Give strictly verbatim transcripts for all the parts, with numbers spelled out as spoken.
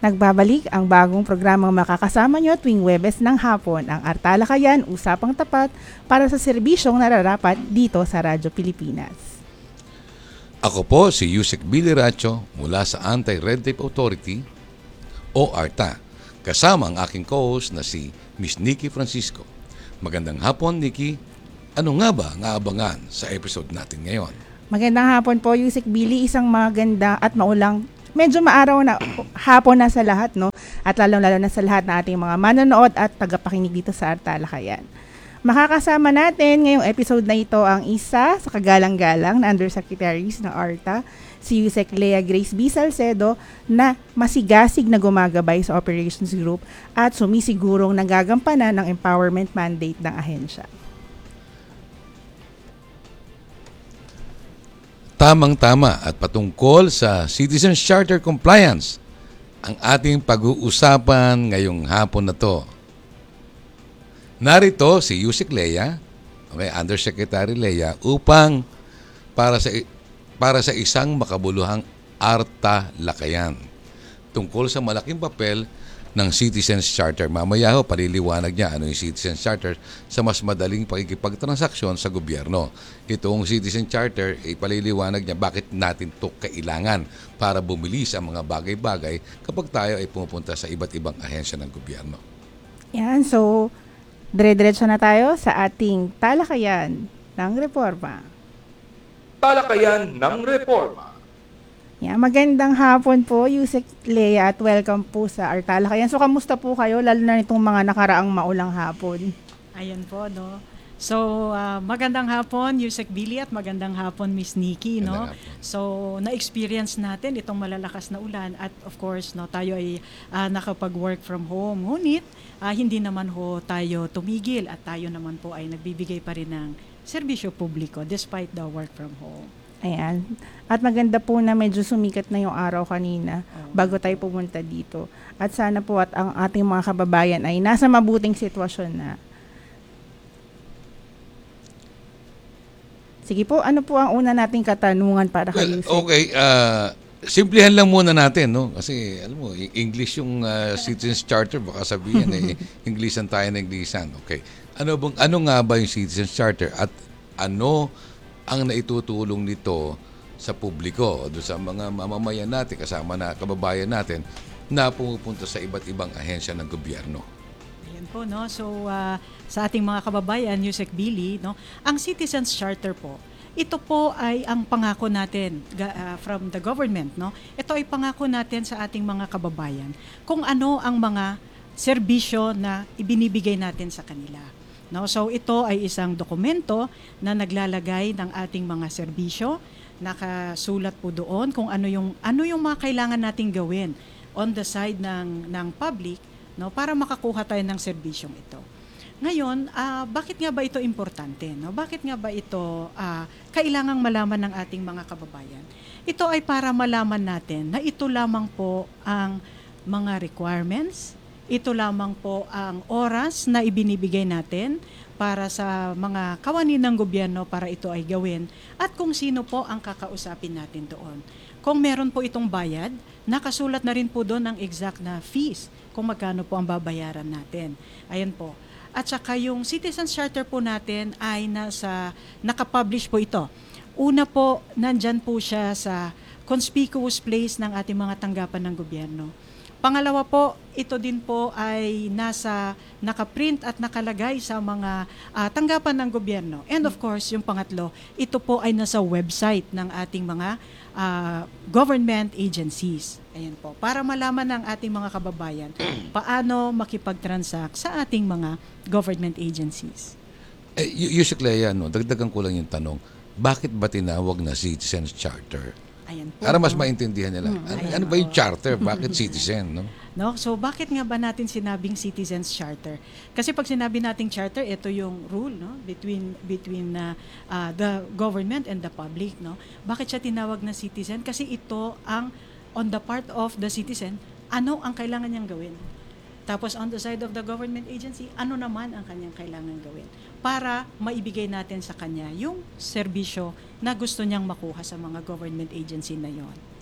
Nagbabalik ang bagong programang makakasama nyo tuwing Webes ng hapon, ang Artalakayan, Usapang Tapat para sa serbisyong nararapat dito sa Radyo Pilipinas. Ako po si Yusek Billy Racho mula sa Anti-Red Tape Authority o ARTA, kasama ang aking co-host na si Miss Nikki Francisco. Magandang hapon, Nikki. Ano nga ba ang aabangan sa episode natin ngayon? Magandang hapon po, Yusek Billy. Isang maganda at maulang, medyo maaraw na hapon na sa lahat, no? At lalong-lalo na sa lahat na ating mga manonood at tagapakinig dito sa Artalakayan. Makakasama natin ngayong episode na ito ang isa sa kagalang-galang na undersecretaries ng ARTA, si Yusek Lea Grace B. Salcedo, na masigasig na gumagabay sa operations group at sumisigurong nagagampanan ng empowerment mandate ng ahensya. Tamang-tama at patungkol sa Citizens Charter Compliance ang ating pag-uusapan ngayong hapon na to. Narito si Yusek Lea, okay, Undersecretary Lea, upang para sa para sa isang makabuluhang ARTA Lakayan tungkol sa malaking papel ng Citizens Charter. Mamaya ho, paliliwanag niya ano yung Citizens Charter sa mas madaling pakikipagtransaksyon sa gobyerno. Itong Citizens Charter, eh, paliliwanag niya bakit natin ito kailangan para bumilis ang mga bagay-bagay kapag tayo ay pumupunta sa iba't ibang ahensya ng gobyerno. Yan, so dire-diretso na tayo sa ating talakayan ng reforma. Talakayan ng reforma. Yeah, magandang hapon po, Yusek Lea, at welcome po sa Artalakayan. So, kamusta po kayo, lalo na nitong mga nakaraang maulang hapon? Ayan po, no? So, uh, magandang hapon, Yusek Billy, at magandang hapon, Miss Nikki, no? So, na-experience natin itong malalakas na ulan at of course, no, tayo ay uh, nakapag-work from home. Ngunit, uh, hindi naman ho tayo tumigil at tayo naman po ay nagbibigay pa rin ng serbisyo publiko despite the work from home. Ayan. At maganda po na medyo sumikat na yung araw kanina bago tayo pumunta dito. At sana po at ang ating mga kababayan ay nasa mabuting sitwasyon na. Sige po, ano po ang una nating katanungan para kay Well, Yusek? okay, uh, simplihan lang muna natin, no? Kasi, alam mo, English yung uh, Citizens Charter, baka sabihin, eh, Inglesan tayo na Inglesan. Okay. Ano, bang, ano nga ba yung Citizens Charter at ano ang naitutulong nito sa publiko, doon sa mga mamamayan natin, kasama na kababayan natin, na pumupunta sa iba't ibang ahensya ng gobyerno? Ayan po, no? So, uh, sa ating mga kababayan, Yusek Billy, no? Ang Citizens Charter po, ito po ay ang pangako natin uh, from the government, no? Ito ay pangako natin sa ating mga kababayan kung ano ang mga serbisyo na ibinibigay natin sa kanila. No, so ito ay isang dokumento na naglalagay ng ating mga serbisyo, nakasulat po doon kung ano yung ano yung mga kailangan nating gawin on the side ng ng public, no, para makakuha tayo ng serbisyong ito. Ngayon, uh, bakit nga ba ito importante, no? Bakit nga ba ito uh, kailangang malaman ng ating mga kababayan? Ito ay para malaman natin na ito lamang po ang mga requirements. Ito lamang po ang oras na ibinibigay natin para sa mga kawani ng gobyerno para ito ay gawin at kung sino po ang kakausapin natin doon. Kung meron po itong bayad, nakasulat na rin po doon ang exact na fees kung magkano po ang babayaran natin. Ayan po. At saka yung Citizens Charter po natin ay nasa, nakapublish po ito. Una po, nandyan po siya sa conspicuous place ng ating mga tanggapan ng gobyerno. Pangalawa po, ito din po ay nasa nakaprint at nakalagay sa mga uh, tanggapan ng gobyerno. And of course, yung pangatlo, ito po ay nasa website ng ating mga uh, government agencies. Ayan po, para malaman ng ating mga kababayan paano makipag-transact sa ating mga government agencies. Eh, y- Yusek Lea, no, dagdagan ko lang yung tanong, bakit ba tinawag na Citizens Charter? Ayan po. Para mas maintindihan nila. Hmm, ano, ayan ano ba yung charter? Bakit citizen? No? No? So bakit nga ba natin sinabing Citizens Charter? Kasi pag sinabi nating charter, ito yung rule, no, between between uh, uh, the government and the public, no. Bakit siya tinawag na citizen? Kasi ito ang on the part of the citizen, ano ang kailangan niyang gawin? Tapos on the side of the government agency, ano naman ang kanyang kailangan gawin para maibigay natin sa kanya yung serbisyo na gusto niyang makuha sa mga government agency na yon.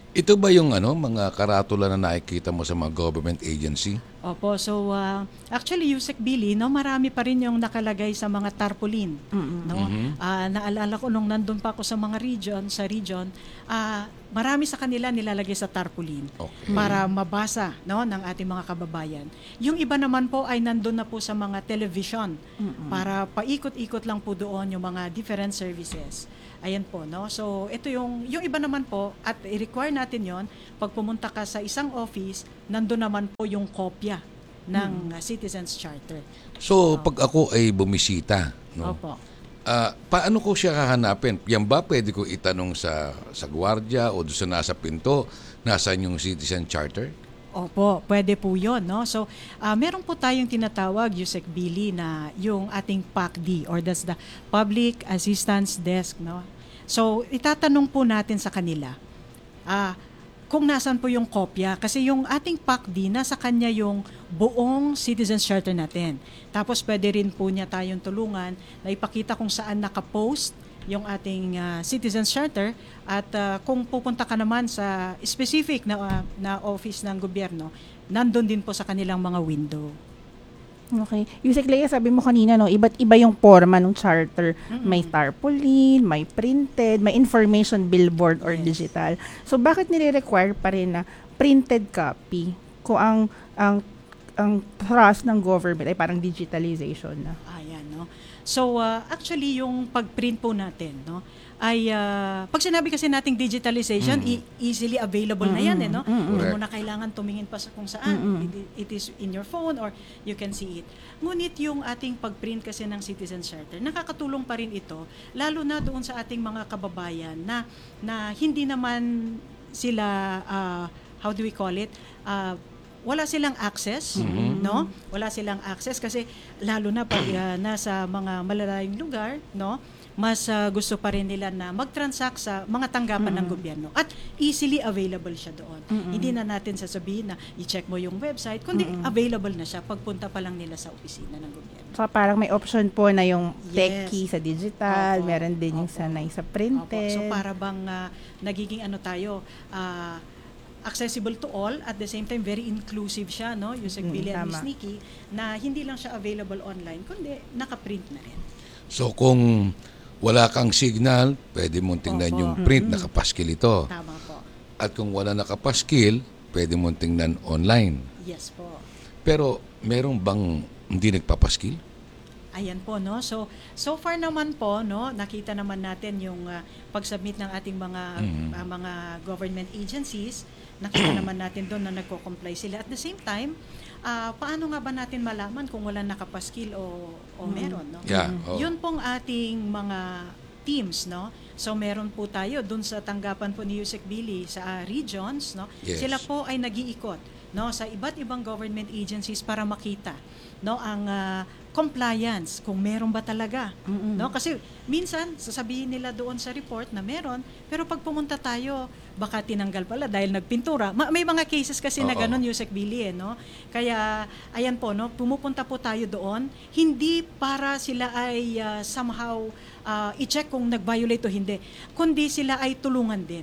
Ito ba yung ano, mga karatula na nakikita mo sa mga government agency? Opo, so uh, actually Yusek Billy, no, marami pa rin yung nakalagay sa mga tarpaulin, no. Ah, naalala ko nung nandun pa ako sa mga region, sa region, ah, marami sa kanila nilalagay sa tarpaulin Okay. para mabasa, no, ng ating mga kababayan. Yung iba naman po ay nandun na po sa mga television para paikot-ikot lang po doon yung mga different services. Ayan po, no? So, ito yung, yung iba naman po, at i-require natin yon pag pumunta ka sa isang office, nandun naman po yung kopya ng uh, Citizens Charter. So, pag ako ay bumisita, no? Opo. Ah, paano ko siya hahanapin? Yan ba pwede ko itanong sa sa gwardiya o doon sa nasa pinto, nasaan yung Citizen Charter? Opo, pwede po yun, no? So, ah, meron po tayong tinatawag, Yusek Billy, na yung ating P A C D, or that's the Public Assistance Desk, no? So, itatanong po natin sa kanila, ah, kung nasan po yung kopya. Kasi yung ating P A C D, nasa kanya yung buong Citizens Charter natin. Tapos, pwede rin po niya tayong tulungan na ipakita kung saan nakapost yung ating uh, Citizens Charter, at uh, kung pupunta ka naman sa specific na uh, na office ng gobyerno, nandun din po sa kanilang mga window. Okay. Yusek Lea, sabi mo kanina, no, iba't iba yung forma ng charter. May tarpaulin, may printed, may information billboard or Yes. digital. So, bakit nire-require pa rin na printed copy kung ang, ang, ang thrust ng government ay parang digitalization na? Ayan, no. So uh, actually yung pag-print po natin, no, ay uh, pag sinabi kasi nating digitalization, e- easily available na yan, eh, no. Hindi mo na kailangan tumingin pa sa kung saan. It, it is in your phone or you can see it. Ngunit yung ating pag-print kasi ng Citizen Charter, nakakatulong pa rin ito, lalo na doon sa ating mga kababayan na na hindi naman sila uh, how do we call it? Uh, wala silang access, no? Wala silang access kasi lalo na pag uh, nasa mga malalayong lugar, no? Mas uh, gusto pa rin nila na mag-transact sa mga tanggapan ng gobyerno at easily available siya doon. Hindi na natin sasabihin na i-check mo yung website, kundi available na siya pagpunta pa lang nila sa opisina ng gobyerno. So, parang may option po na yung Yes. techie sa digital, Opo. meron din yung Opo. sanay sa Opo. printed. So para bang uh, nagiging ano tayo, uh, accessible to all, at the same time very inclusive siya, no, Yusek Mm, Billy and tama. Miss Nikki, na hindi lang siya available online kundi naka-print na rin. So, kung wala kang signal, pwede mong tingnan Opo. yung print, nakapaskil ito. Tama po. At kung wala nakapaskil, pwede mong tingnan online. Yes po. Pero, merong bang hindi nagpapaskil? Ayan po, no. So so far naman po, no, nakita naman natin yung uh, pag-submit ng ating mga uh, mga government agencies. Nakita naman natin doon na nagko-comply sila. At the same time, uh, paano nga ba natin malaman kung wala nakapaskil o o meron, no? Yeah, oh. Yun pong ating mga teams, no. So meron po tayo doon sa tanggapan po ni Yusek Billy sa uh, regions, no. Yes. Sila po ay nag-iikot, no, sa iba't ibang government agencies para makita, no, ang uh, compliance kung meron ba talaga, no, kasi minsan sasabihin nila doon sa report na meron, pero pag pumunta tayo baka tinanggal pala dahil nagpintura. Ma- may mga cases kasi na Oo. ganun, Yusek Billy, eh, no. Kaya ayan po, no, pumupunta po tayo doon hindi para sila ay uh, somehow uh, i-check kung nag-violate o hindi, kundi sila ay tulungan din.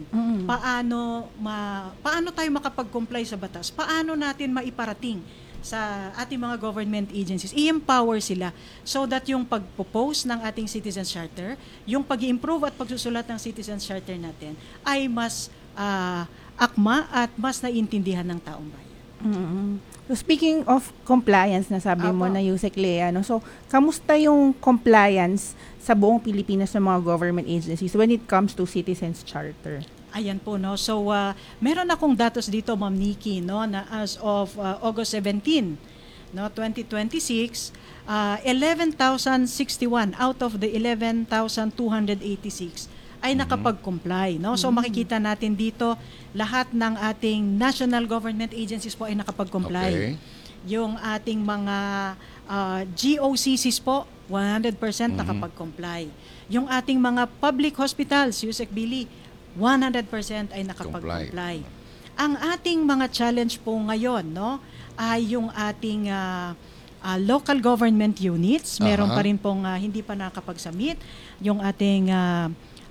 Paano ma paano tayo makapag-comply sa batas? Paano natin maiparating sa ating mga government agencies, i-empower sila so that yung pag-propose ng ating Citizens Charter, yung pag-improve at pagsusulat ng Citizens Charter natin ay mas ah, akma at mas naiintindihan ng taong bayan. Mm-mm. So, speaking of compliance, na sabi mo Apo. na Yusek Lea, no? So, kamusta yung compliance sa buong Pilipinas ng mga government agencies when it comes to Citizens Charter? Ayan po, no. So uh, meron akong datos dito, Ma'am Nikki, no, na as of uh, August seventeenth, no, twenty twenty-six, uh, eleven thousand sixty-one out of the eleven thousand two hundred eighty-six ay nakapag-comply, no. So makikita natin dito lahat ng ating national government agencies po ay nakapag-comply. Okay. Yung ating mga uh, G O C Cs po, one hundred percent nakapag-comply. Yung ating mga public hospitals, Yusek Billy, one hundred percent ay nakapag-comply. Ang ating mga challenge po ngayon, no, ay yung ating uh, uh, local government units. Meron Aha. pa rin pong uh, hindi pa nakapag-submit. Yung ating uh,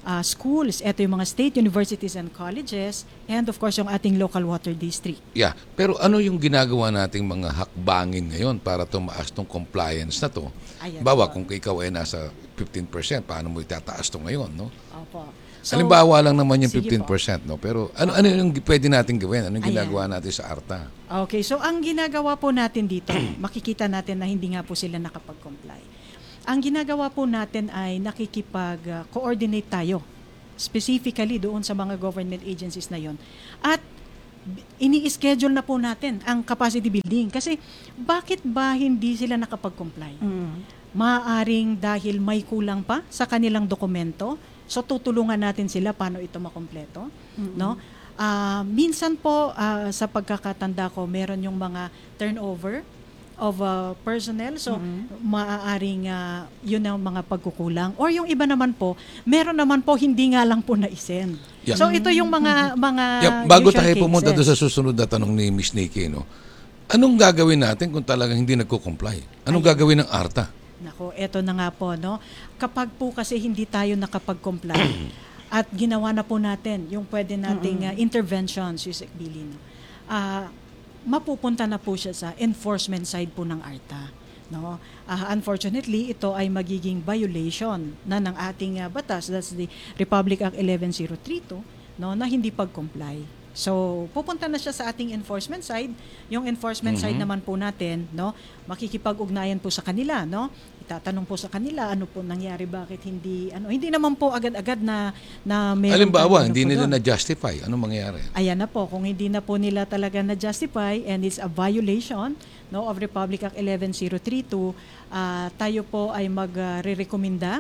uh, schools, ito yung mga state universities and colleges, and of course yung ating local water district. Yeah, pero ano yung ginagawa nating mga hakbangin ngayon para tumaas tong compliance na to? Ayan Bawa po. kung ikaw ay nasa fifteen percent, paano mo itataas to ngayon, no? Opo. Halimbawa lang naman yung sige fifteen percent, no? Pero ano ano yung pwede natin gawin? Ano yung Ayan. ginagawa natin sa ARTA? Okay, so ang ginagawa po natin dito, makikita natin na hindi nga po sila nakapag-comply. Ang ginagawa po natin ay nakikipag-coordinate tayo, specifically doon sa mga government agencies na yon. At ini-schedule na po natin ang capacity building. Kasi bakit ba hindi sila nakapag-comply? Mm. Maaaring dahil may kulang pa sa kanilang dokumento, so tutulungan natin sila paano ito makompleto, no? Ah, minsan po ah, sa pagkakatanda ko, meron yung mga turnover of uh, personnel, so maaaring ah, yun ang mga pagkukulang, or yung iba naman po, meron naman po hindi nga lang po na-send. Yeah. So ito yung mga mga Yeah, bago usual tayo pumunta cases. doon sa susunod na tanong ni Miss Nikki, no? Anong gagawin natin kung talagang hindi nagko-comply? Anong gagawin ng ARTA? Nako, eto na nga po, no? Kapag po kasi hindi tayo nakapag-comply at ginawa na po natin yung pwede nating uh, interventions, Yusek Billy, no? Ah, mapupunta na po siya sa enforcement side po ng ARTA, no? Ah, unfortunately, ito ay magiging violation na ng ating uh, batas, that's the Republic Act eleven oh thirty-two, no, na hindi pag-comply. So, pupunta na siya sa ating enforcement side. Yung enforcement side naman po natin, no, makikipag-ugnayan po sa kanila, no? Itatanong po sa kanila ano po nangyari, bakit hindi ano, hindi naman po agad-agad na na meron Halimbawa, tayong hindi ano po nila doon. na-justify. Anong mangyayari? Ayan na po, kung hindi na po nila talaga na-justify and it's a violation, no, of Republic Act eleven oh thirty-two, ah, tayo po ay magre-rekomenda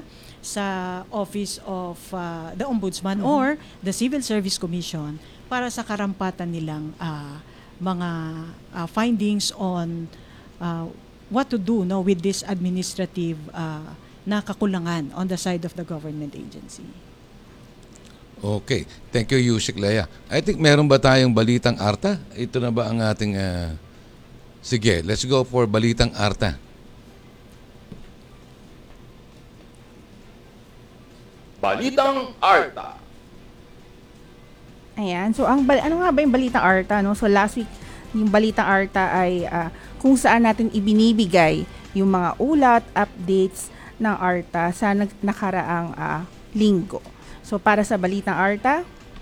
sa Office of ah, the Ombudsman or the Civil Service Commission para sa karampatan nilang ah, mga ah, findings on ah, what to do, no, with this administrative ah, na kakulangan on the side of the government agency. Okay. Thank you, Yusik Leia. I think meron ba tayong balitang ARTA? Ito na ba ang ating... ah, Sige, let's go for balitang ARTA. Balitang ARTA. Ayan. So, ang bal- ano nga ba yung Balitang ARTA? No? So, last week, yung Balitang ARTA ay ah, kung saan natin ibinibigay yung mga ulat, updates ng ARTA sa nag- nakaraang ah, linggo. So, para sa Balitang ARTA,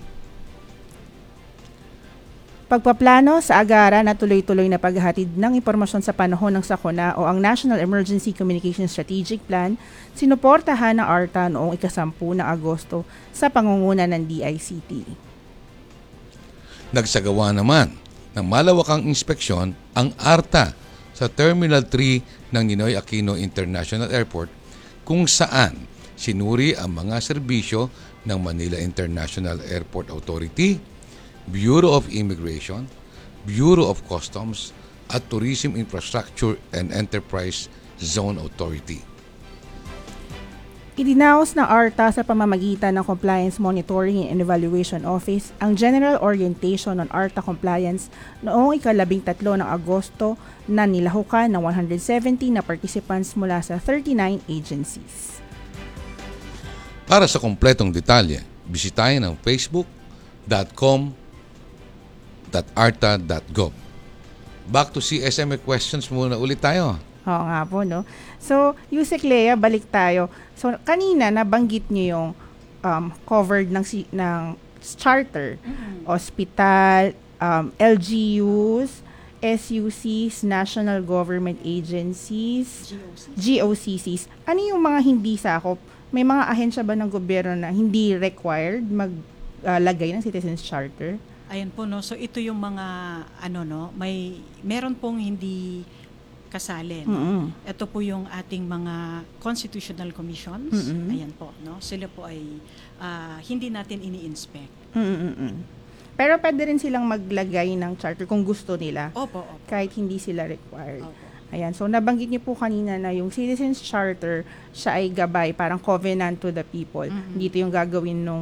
pagpaplano sa agara na tuloy-tuloy na paghahatid ng impormasyon sa panahon ng sakuna o ang National Emergency Communication Strategic Plan, sinuportahan ng ARTA noong ikasampu ng Agosto sa pangunguna ng D I C T. Nagsagawa naman ng malawakang inspeksyon ang ARTA sa Terminal three ng Ninoy Aquino International Airport kung saan sinuri ang mga serbisyo ng Manila International Airport Authority, Bureau of Immigration, Bureau of Customs at Tourism Infrastructure and Enterprise Zone Authority. Idinaos ng ARTA sa pamamagitan ng Compliance Monitoring and Evaluation Office ang General Orientation on ARTA Compliance noong ikalabing tatlo ng Agosto na nilahukan ng one hundred seventy na participants mula sa thirty-nine agencies. Para sa kompletong detalye, bisitahin ang facebook dot com dot arta dot gov. Back to C S M A questions muna ulit tayo. Oo nga po, no? So, Yusek Leia, balik tayo. So, kanina nabanggit niyo yung um, covered ng, si- ng charter, hospital, um, L G Us, S U Cs, National Government Agencies, G O C Cs. Ano yung mga hindi sakop? May mga ahensya ba ng gobyerno na hindi required maglagay ng Citizens Charter? Ayan po, no. So ito yung mga ano, no, may meron pong hindi kasali, no? Mm-mm. Ito po yung ating mga constitutional commissions. Mm-mm. Ayan po, no. Sila po ay ah, hindi natin ini-inspect. Mm-mm. Pero pwede rin silang maglagay ng charter kung gusto nila, Opo, opo. kahit hindi sila required. Opo. Ayan, so nabanggit niyo po kanina na yung Citizens Charter, siya ay gabay, parang covenant to the people. Mhm. Dito yung gagawin nung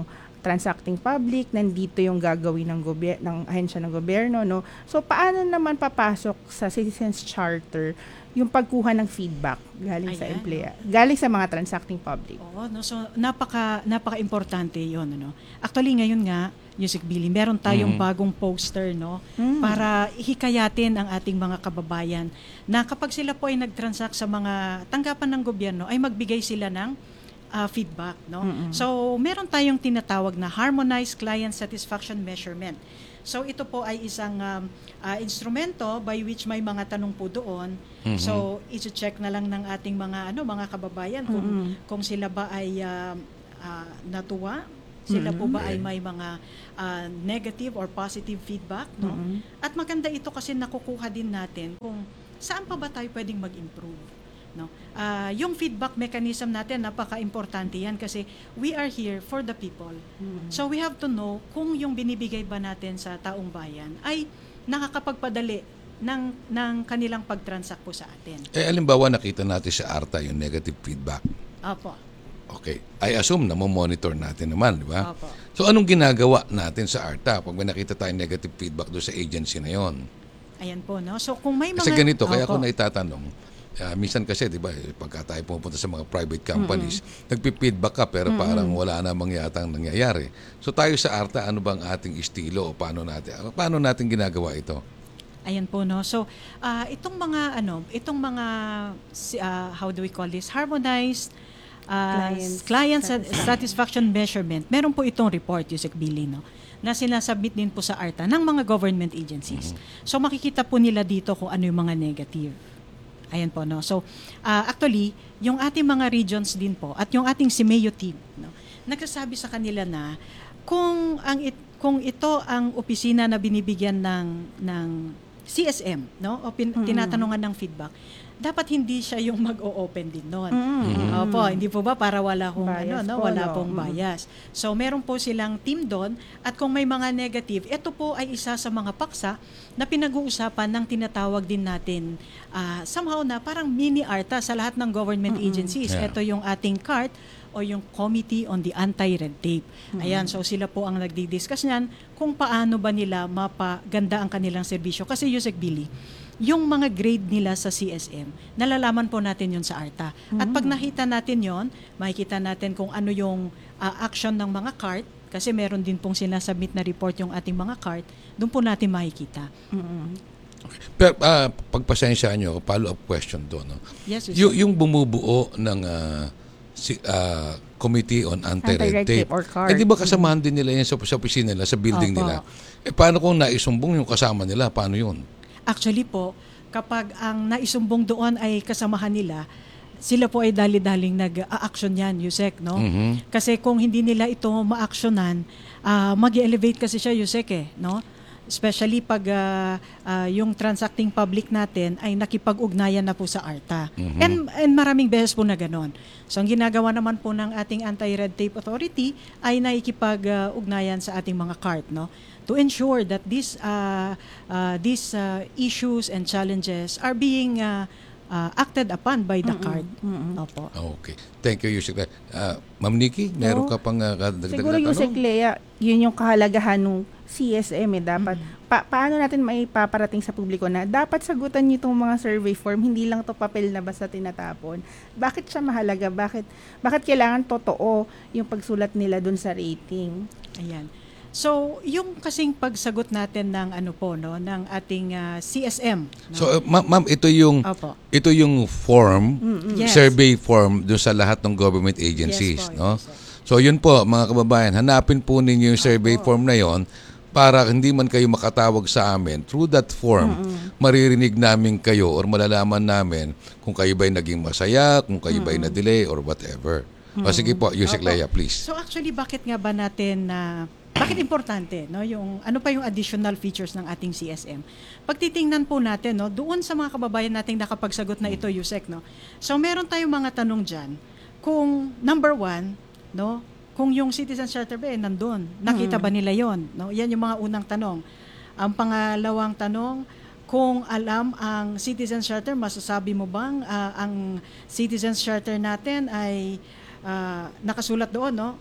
transacting public, nandito yung gagawin ng gobyerno, ng ahensya ng gobyerno, no? So paano naman papasok sa Citizens Charter yung pagkuha ng feedback galing sa Ayan, emplea, galing sa mga transacting public? Oo, no, so napaka napaka-importante 'yon, ano. Actually ngayon nga, Yusek Billy, meron tayong Mhm. bagong poster, no, Mm. para hikayatin ang ating mga kababayan na kapag sila po ay nag-transact sa mga tanggapan ng gobyerno ay magbigay sila ng ah, feedback, no. Mm-mm. So meron tayong tinatawag na Harmonized Client Satisfaction Measurement. So ito po ay isang um, ah, instrumento by which may mga tanong po doon. Mhm. So i-check na lang ng ating mga ano mga kababayan kung Mm-mm. kung sila ba ay ah, ah, natuwa, sila po ba ay may mga ah, negative or positive feedback, no? Mm-mm. At maganda ito kasi nakukuha din natin kung saan pa ba tayo pwedeng mag-improve, no? Ah, yung feedback mechanism natin napaka-importante yan kasi we are here for the people. Mm-mm. So we have to know kung yung binibigay ba natin sa taong bayan ay nakakapagpadali ng ng kanilang pag-transact po sa atin. Eh, alimbawa, nakita natin sa ARTA yung negative feedback. Opo. Okay. I assume na monitor natin naman, di ba? Opo. So, anong ginagawa natin sa ARTA pag may nakita tayong negative feedback doon sa agency na yon? Ayan po, no? So kung may mga Kasi ganito, kaya ako Opo. naitatanong, ah, minsan kasi, di ba, eh, pagka tayo pumunta sa mga private companies, nagpi-feedback ka pero parang wala namang yatang nangyayari. So tayo sa ARTA, ano bang ating estilo o paano natin, paano natin ginagawa ito? Ayan po, no. So ah, itong mga ano, itong mga si- ah, how do we call this? Harmonized ah, Client client sat- satisfaction measurement. Meron po itong report, Yusek Billy, no, na sinasubmit din po sa ARTA ng mga government agencies. So makikita po nila dito kung ano yung mga negative. Ayan po, no. So ah, actually, yung ating mga regions din po at yung ating Simeo team, no, nagsasabi sa kanila na kung ang it, kung ito ang opisina na binibigyan ng ng C S M, no, o pin, tinatanungan ng feedback, dapat hindi siya yung mag-o-open din noon. Mm-mm. Opo, hindi po ba para wala kong Bias ano, no, po, wala no? pong Mm. bias. So meron po silang team doon at kung may mga negative, ito po ay isa sa mga paksa na pinag-uusapan ng tinatawag din natin ah, somehow na parang mini ARTA sa lahat ng government agencies. Yeah. Ito yung ating C A R T o yung Committee on the Anti-Red Tape. Ayan, so sila po ang nagdi-discuss niyan kung paano ba nila mapaganda ang kanilang serbisyo. Kasi Yusek Billy, yung mga grade nila sa C S M, nalalaman po natin yun sa ARTA. At pag nakita natin yon, makikita natin kung ano yung ah, action ng mga C A R T, kasi meron din pong sinasubmit na report yung ating mga C A R T, doon po natin makikita. Mm-mm. Pero ah, pagpasensyaan nyo, follow-up question doon. No? Yes, Yusek. Y- yung bumubuo ng ah, si, ah, Committee on Anti-Red Anti-Red Tape Tape, or C A R T. eh di ba kasamahan din nila yan sa, sa opisina nila, sa building Opo. nila? Eh paano kung naisumbong yung kasama nila? Paano yun? Actually po, kapag ang naisumbong doon ay kasamahan nila, sila po ay dali-daling nag-a-action yan, Yusek, no? Mhm. Kasi kung hindi nila ito ma-actionan, ah, mag-elevate kasi siya, Yusek, eh, no? Especially pag ah, ah, yung transacting public natin ay nakipag-ugnayan na po sa ARTA. And, and maraming beses po na ganon. So ang ginagawa naman po ng ating Anti-Red Tape Authority ay nakikipag-ugnayan sa ating mga C A R T, no? To ensure that these uh, uh, these uh, issues and challenges are being uh, uh, acted upon by the C A R T. Opo. Okay. Thank you, Yusek. Uh, Ma'am Nikki, meron Oo. ka pang uh, kadagdag Siguro na yung tanong? Lea, yun yung kahalagahan ng C S M eh. Dapat, pa- paano natin maipaparating sa publiko na dapat sagutan niyo itong mga survey form, hindi lang to papel na basta tinatapon. Bakit siya mahalaga? Bakit, bakit kailangan totoo yung pagsulat nila dun sa rating? Ayan. So, yung kasing pagsagot natin ng ano po, no, ng ating ah, C S M. No? So, uh, ma'am, ma'am, ito yung Opo. ito yung form, Yes. survey form doon sa lahat ng government agencies, Yes po, no? yes, sir. So, yun po, mga kababayan, hanapin po ninyo yung survey form na yon para hindi man kayo makatawag sa amin. Through that form, maririnig namin kayo or malalaman namin kung kayo ba'y naging masaya, kung kayo ba'y na-delay or whatever. O sige po, Yusek Opo. Lea, please. So actually, bakit nga ba natin na bakit importante, no, yung ano pa yung additional features ng ating C S M? Pagtitingnan po natin, no, doon sa mga kababayan nating nakapagsagot na ito, Yusek, no. So meron tayong mga tanong diyan kung number one, no, kung yung Citizen Charter ba eh, nandun, nakita ba nila yon? No? Yan yung mga unang tanong. Ang pangalawang tanong, kung alam ang Citizen Charter, masasabi mo bang ah, ang Citizen Charter natin ay ah, nakasulat doon, no?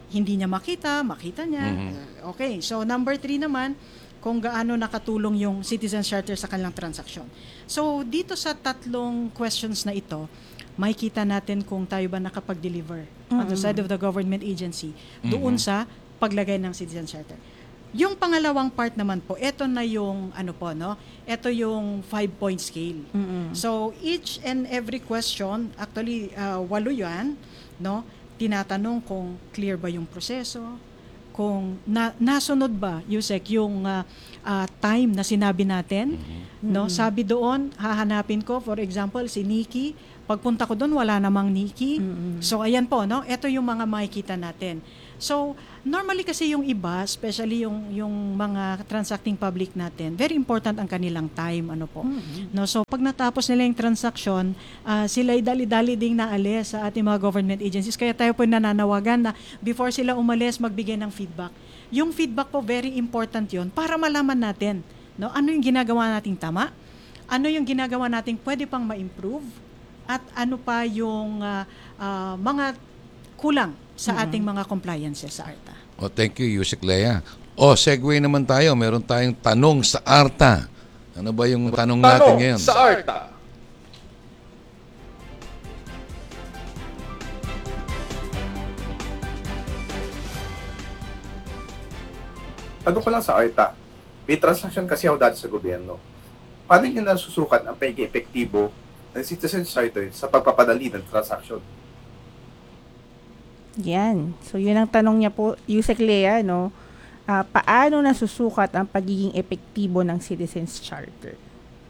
hindi niya makita, makita niya. Mhm. Uh, okay, so number three naman, kung gaano nakatulong yung Citizen Charter sa kanilang transaksyon. So dito sa tatlong questions na ito, makikita natin kung tayo ba nakapag-deliver on the side of the government agency doon sa paglagay ng Citizen Charter. Yung pangalawang part naman po, ito na yung ano po, no? Ito yung five-point scale. So each and every question, actually uh, walo yan, no? Tinatanong kung clear ba yung proseso, kung na, nasunod ba, Yusek, yung uh, uh, time na sinabi natin, no? Sabi doon, hahanapin ko, for example, si Nikki. Pagpunta ko doon, wala namang Nikki. So ayan po, no? Ito yung mga makikita natin. So, normally kasi yung iba, especially yung yung mga transacting public natin, very important ang kanilang time, ano po. No, so pag natapos nila yung transaction, uh, sila ay dali-dali ding naalis sa ating mga government agencies. Kaya tayo po nananawagan na before sila umalis, magbigay ng feedback. Yung feedback po, very important yon para malaman natin, no, ano yung ginagawa nating tama, ano yung ginagawa nating pwede pang ma-improve, at ano pa yung uh, uh, mga kulang sa ating mga compliances sa ARTA. Oh, thank you, Yusek Lea. Oh, segue naman tayo. Meron tayong tanong sa ARTA. Ano ba yung tanong natin Tanong ngayon? sa ARTA. Ano ko lang sa ARTA, may transaction kasi ako dati sa gobyerno. Paano nyo nasusukat ang pag-epektibo ng Citizen Charter sa pagpapadali ng transaction? Yan. So, yun ang tanong niya po, Yusek Lea, no? Ah, paano nasusukat ang pagiging epektibo ng Citizens Charter?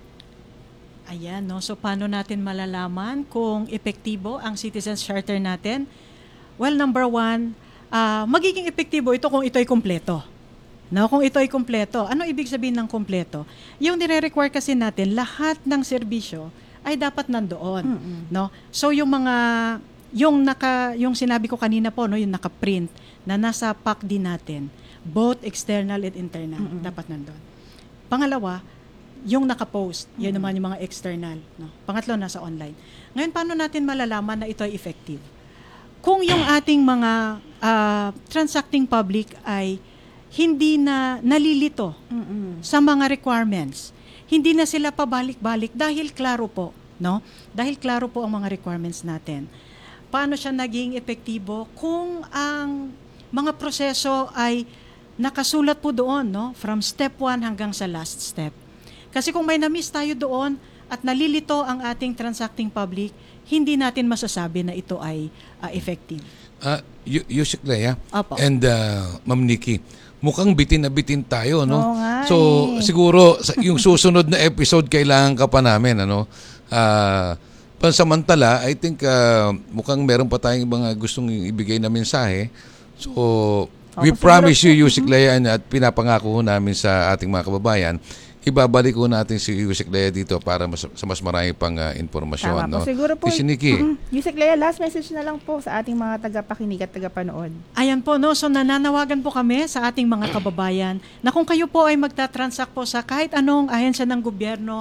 Ayan, no? So, paano natin malalaman kung epektibo ang Citizens Charter natin? Well, number one, uh, magiging epektibo ito kung ito ay kumpleto. No, kung ito ay kumpleto. Ano ibig sabihin ng kumpleto? Yung nire-require kasi natin, lahat ng serbisyo ay dapat nandoon. No? So, yung mga yung naka yung sinabi ko kanina po, no, yung naka-print na nasa P A C D natin, both external and internal, mm-hmm. dapat nandoon. Pangalawa, yung naka-post, yun mm-hmm. naman yung mga external, no. Pangatlo, nasa online. Ngayon, paano natin malalaman na ito ay effective? Kung yung ating mga uh, transacting public ay hindi na nalilito mm-hmm. sa mga requirements, hindi na sila pabalik-balik dahil klaro po, no? Dahil klaro po ang mga requirements natin. Paano siya naging epektibo kung ang mga proseso ay nakasulat po doon, no? From step one hanggang sa last step. Kasi kung may na-miss tayo doon at nalilito ang ating transacting public, hindi natin masasabi na ito ay uh, effective. Ah, uh, Yusek Lea Opo. and uh, Ma'am Nikki, mukhang bitin na bitin tayo, no? Oo nga So, eh. siguro sa, yung susunod na episode kailangan ka pa namin, ano? Ah, uh, pansamantala, I think uh, mukhang meron pa tayong mga gustong ibigay na mensahe. So, we Opo, promise you, siguro po. Yusek Lea, at pinapangako ho namin sa ating mga kababayan, ibabalik ko natin si Yusek Lea dito para mas, sa mas marami pang uh, informasyon. Tama No? po. Siguro po, Si Nikki. mm, Yusek Lea, last message na lang po sa ating mga tagapakinig at tagapanood. Ayan po, no? So nananawagan po kami sa ating mga kababayan na kung kayo po ay magta-transact po sa kahit anong ahensya ng gobyerno,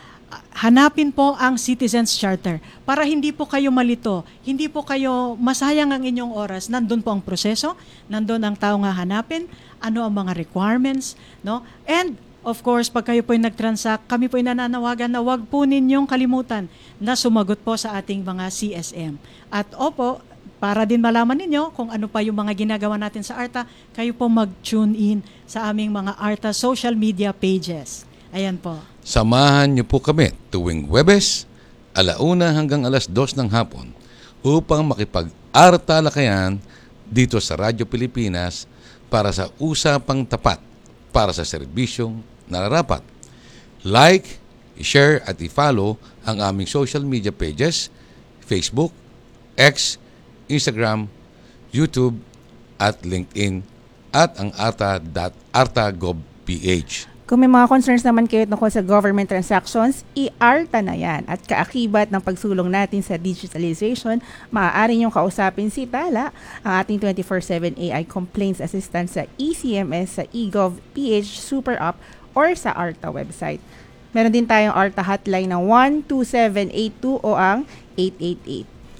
hanapin po ang Citizens Charter para hindi po kayo malito, hindi po kayo masayang ang inyong oras. Nandun po ang proseso, nandun ang tao nga hanapin, ano ang mga requirements, no? And of course, pag kayo po ay nag-transact, kami po ay nananawagan na wag po ninyong kalimutan na sumagot po sa ating mga C S M. At opo, para din malaman ninyo kung ano pa yung mga ginagawa natin sa ARTA, kayo po mag-tune in sa aming mga ARTA social media pages. Ayan po. Samahan niyo po kami tuwing Huwebes, alauna hanggang alas dos ng hapon upang makipag-artalakayan dito sa Radyo Pilipinas para sa usapang tapat para sa serbisyong nararapat. Like, share at i-follow ang aming social media pages, Facebook, X, Instagram, YouTube at LinkedIn at ang arta dot arta dot gov dot ph. Kung may mga concerns naman kayo tungkol sa government transactions, i-ARTA na yan. At kaakibat ng pagsulong natin sa digitalization, maaari niyong kausapin si Tala, ang ating twenty-four seven A I Complaints Assistant sa E C M S, sa eGov.ph Super App, or sa ARTA website. Meron din tayong ARTA hotline na one two seven eight two o ang eight eight eight.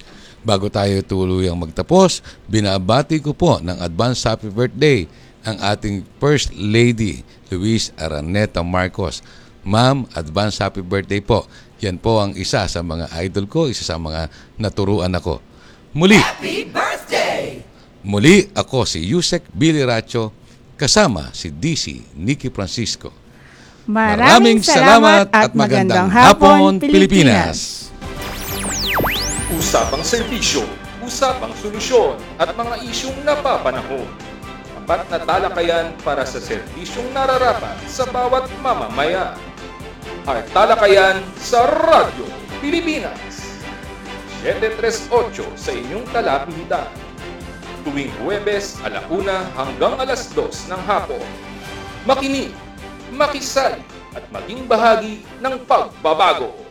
Bago tayo tuluyang magtapos, binabati ko po ng advance happy birthday ang ating First Lady, Luis Araneta Marcos. Ma'am, advance happy birthday po. Yan po ang isa sa mga idol ko, isa sa mga naturuan ako. Muli, happy birthday! Muli ako si Yusek Billy Racho, kasama si D C Nikki Francisco. Maraming salamat at magandang hapon, Pilipinas. Usapang serbisyo, usapang solusyon at mga isyung napapanahon. Tapat na talakayan para sa serbisyong nararapat sa bawat mamamayan. At talakayan sa Radyo Pilipinas. seven thirty-eight sa inyong talapitan. Tuwing Huwebes, alauna hanggang alas dos ng hapon. Makinig, makisali at maging bahagi ng pagbabago.